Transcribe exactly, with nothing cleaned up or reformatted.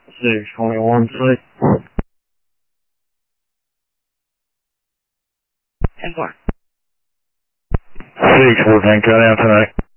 six twenty-one six. And more. six fourteen cut out tonight.